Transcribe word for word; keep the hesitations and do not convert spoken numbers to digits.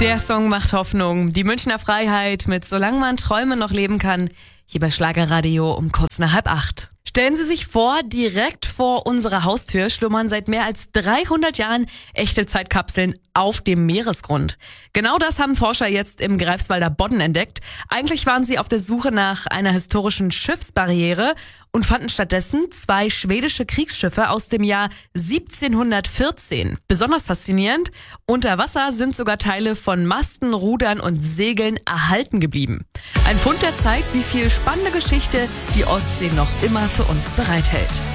Der Song macht Hoffnung. Die Münchner Freiheit mit Solange man Träume noch leben kann. Hier bei Schlagerradio um kurz nach halb acht. Stellen Sie sich vor, direkt vor unserer Haustür schlummern seit mehr als dreihundert Jahren echte Zeitkapseln auf dem Meeresgrund. Genau das haben Forscher jetzt im Greifswalder Bodden entdeckt. Eigentlich waren sie auf der Suche nach einer historischen Schiffsbarriere und fanden stattdessen zwei schwedische Kriegsschiffe aus dem Jahr siebzehnhundertvierzehn. Besonders faszinierend, unter Wasser sind sogar Teile von Masten, Rudern und Segeln erhalten geblieben. Ein Fund, der zeigt, wie viel spannende Geschichte die Ostsee noch immer für uns bereithält.